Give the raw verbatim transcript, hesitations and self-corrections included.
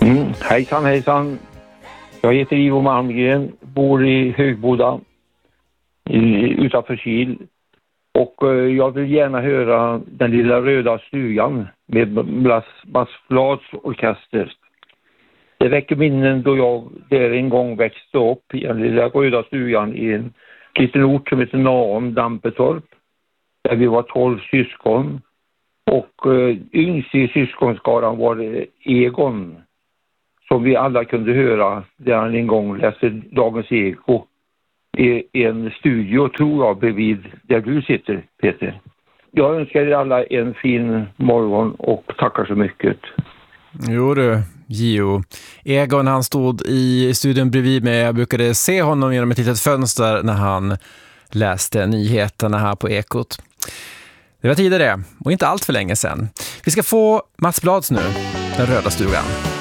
Mm. Hejsan, hejsan. Jag heter Ivo Malmgren, bor i Högboda i, utanför Kil. Och eh, jag vill gärna höra Den lilla röda stugan med Mats Blads orkester. Det väcker minnen då jag där en gång växte upp i den lilla röda stugan i en liten ort som heter Naum, Dampetorp. Där vi var tolv syskon. Och eh, yngst i syskonskaran var det Egon, som vi alla kunde höra där han en gång läste Dagens Eko i en studio, tror jag, bredvid där du sitter, Peter. Jag önskar er alla en fin morgon och tackar så mycket. Jo du, Gio. Egon, han stod i studion bredvid mig. Jag brukade se honom genom ett litet fönster när han läste nyheterna här på Ekot. Det var tidigare och inte allt för länge sedan. Vi ska få Mats Blads nu, Den röda stugan.